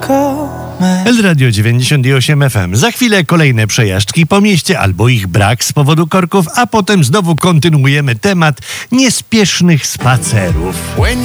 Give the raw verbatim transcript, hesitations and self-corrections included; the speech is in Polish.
Elradio dziewięćdziesiąt osiem F M. Za chwilę kolejne przejażdżki po mieście albo ich brak z powodu korków, a potem znowu kontynuujemy temat niespiesznych spacerów.